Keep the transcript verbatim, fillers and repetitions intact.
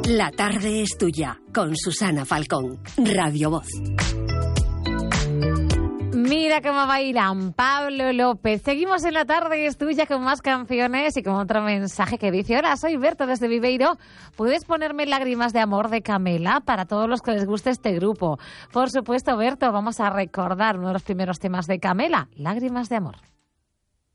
La tarde es tuya, con Susana Falcón, Radio Voz. Mira cómo bailan Pablo López. Seguimos en La tarde es tuya con más canciones y con otro mensaje que dice: hola, soy Berto desde Viveiro. ¿Puedes ponerme Lágrimas de amor de Camela para todos los que les guste este grupo? Por supuesto, Berto, vamos a recordar uno de los primeros temas de Camela, Lágrimas de amor.